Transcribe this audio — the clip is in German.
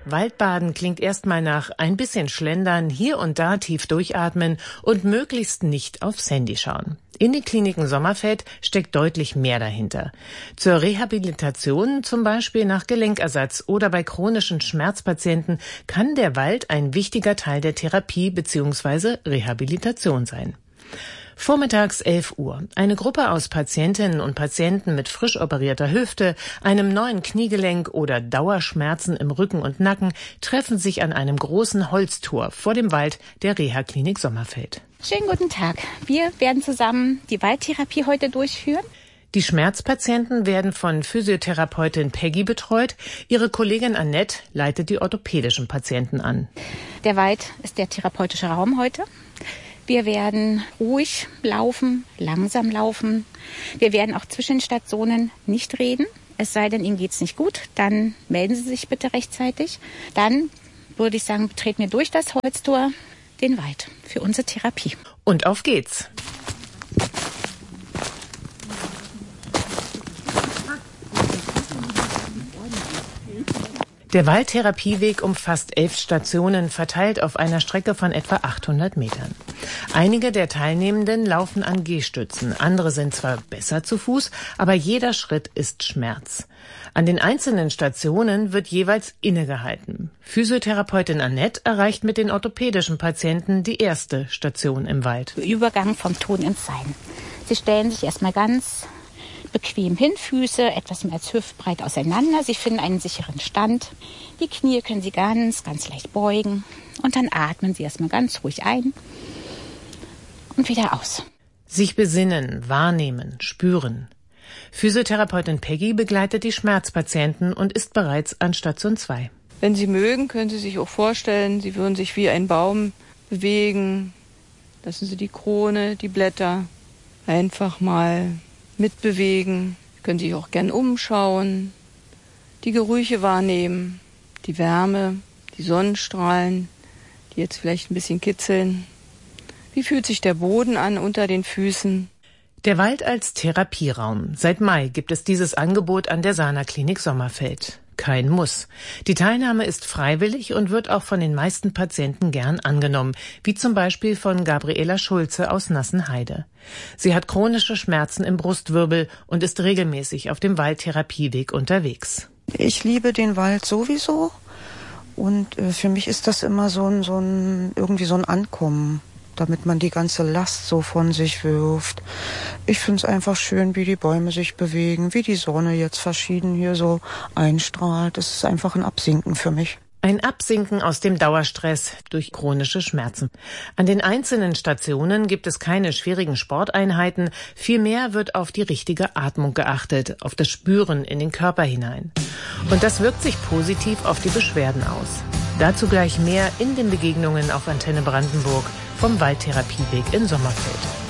Waldbaden klingt erstmal nach ein bisschen schlendern, hier und da tief durchatmen und möglichst nicht aufs Handy schauen. In den Kliniken Sommerfeld steckt deutlich mehr dahinter. Zur Rehabilitation, zum Beispiel nach Gelenkersatz oder bei chronischen Schmerzpatienten, kann der Wald ein wichtiger Teil der Therapie bzw. Rehabilitation sein. Vormittags 11 Uhr. Eine Gruppe aus Patientinnen und Patienten mit frisch operierter Hüfte, einem neuen Kniegelenk oder Dauerschmerzen im Rücken und Nacken treffen sich an einem großen Holztor vor dem Wald der Reha-Klinik Sommerfeld. Schönen guten Tag. Wir werden zusammen die Waldtherapie heute durchführen. Die Schmerzpatienten werden von Physiotherapeutin Peggy betreut. Ihre Kollegin Annette leitet die orthopädischen Patienten an. Der Wald ist der therapeutische Raum heute. Wir werden ruhig laufen, langsam laufen. Wir werden auch zwischen Stationen nicht reden. Es sei denn, Ihnen geht's nicht gut, dann melden Sie sich bitte rechtzeitig. Dann würde ich sagen, betreten wir durch das Holztor den Wald für unsere Therapie. Und auf geht's. Der Waldtherapieweg umfasst 11 Stationen, verteilt auf einer Strecke von etwa 800 Metern. Einige der Teilnehmenden laufen an Gehstützen, andere sind zwar besser zu Fuß, aber jeder Schritt ist Schmerz. An den einzelnen Stationen wird jeweils innegehalten. Physiotherapeutin Annette erreicht mit den orthopädischen Patienten die erste Station im Wald. Übergang vom Tun ins Sein. Sie stellen sich erstmal ganz bequem hin, Füße etwas mehr als hüftbreit auseinander. Sie finden einen sicheren Stand. Die Knie können Sie ganz leicht beugen. Und dann atmen Sie erstmal ganz ruhig ein und wieder aus. Sich besinnen, wahrnehmen, spüren. Physiotherapeutin Peggy begleitet die Schmerzpatienten und ist bereits an Station 2. Wenn Sie mögen, können Sie sich auch vorstellen, Sie würden sich wie ein Baum bewegen. Lassen Sie die Krone, die Blätter einfach mal mitbewegen. Sie können sich auch gern umschauen, die Gerüche wahrnehmen, die Wärme, die Sonnenstrahlen, die jetzt vielleicht ein bisschen kitzeln. Wie fühlt sich der Boden an unter den Füßen? Der Wald als Therapieraum. Seit Mai gibt es dieses Angebot an der Sana-Klinik Sommerfeld. Kein Muss. Die Teilnahme ist freiwillig und wird auch von den meisten Patienten gern angenommen, wie zum Beispiel von Gabriela Schulze aus Nassenheide. Sie hat chronische Schmerzen im Brustwirbel und ist regelmäßig auf dem Waldtherapieweg unterwegs. Ich liebe den Wald sowieso und für mich ist das immer irgendwie so ein Ankommen, damit man die ganze Last so von sich wirft. Ich finde es einfach schön, wie die Bäume sich bewegen, wie die Sonne jetzt verschieden hier so einstrahlt. Das ist einfach ein Absinken für mich. Ein Absinken aus dem Dauerstress durch chronische Schmerzen. An den einzelnen Stationen gibt es keine schwierigen Sporteinheiten. Vielmehr wird auf die richtige Atmung geachtet, auf das Spüren in den Körper hinein. Und das wirkt sich positiv auf die Beschwerden aus. Dazu gleich mehr in den Begegnungen auf Antenne Brandenburg vom Waldtherapieweg in Sommerfeld.